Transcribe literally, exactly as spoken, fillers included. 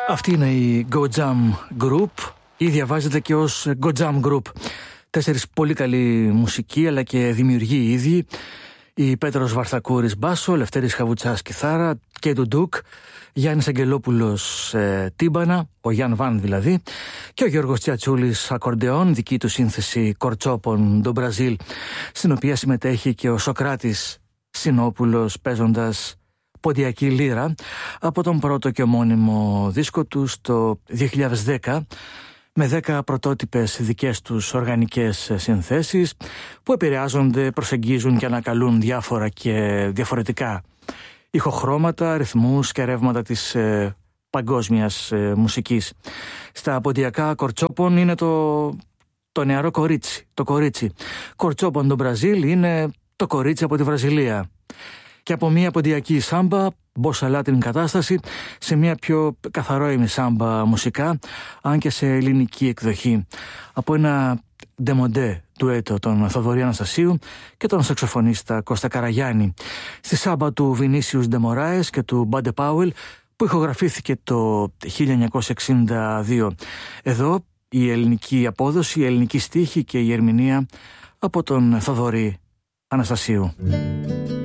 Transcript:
Αυτή είναι η Go Jam Group ή διαβάζεται και ως Go Jam Group. Τέσσερις πολύ καλή μουσική αλλά και δημιουργοί οι ίδιοι. Η Πέτρος Βαρθακούρης μπάσο, Λευτέρης Χαβουτσάς κιθάρα, και του Ντουκ, Γιάννης Αγγελόπουλος ε, τύμπανα, ο Γιάν Βαν δηλαδή, και ο Γιώργος Τσιατσούλης ακορντεόν, δική του σύνθεση Κορτσόπον do Μπραζίλ, στην οποία συμμετέχει και ο Σοκράτης Συνόπουλος παίζοντας ποντιακή λύρα από τον πρώτο και ομώνυμο δίσκο του το δύο χιλιάδες δέκα, με δέκα πρωτότυπες δικές τους οργανικές συνθέσεις που επηρεάζονται, προσεγγίζουν και ανακαλούν διάφορα και διαφορετικά ηχοχρώματα, ρυθμούς και ρεύματα της ε, παγκόσμιας ε, μουσικής. Στα ποντιακά Κορτσόπον είναι το, το νεαρό κορίτσι, το κορίτσι. Κορτσόπον do Μπραζίλ είναι το κορίτσι από τη Βραζιλία. Και από μια ποντιακή σάμπα, μπόσα την κατάσταση, σε μια πιο καθαρόιμη σάμπα μουσικά, αν και σε ελληνική εκδοχή. Από ένα ντεμοντέ ντουέτο των Θοδωρή Αναστασίου και τον σαξοφωνίστα Κώστα Καραγιάννη. Στη σάμπα του Βινίσιους ντε Μωράες και του Μπάντε Πάουελ, που ηχογραφήθηκε το χίλια εννιακόσια εξήντα δύο. Εδώ η ελληνική απόδοση, η ελληνική στίχη και η ερμηνεία από τον Θοδωρή Αναστασίου.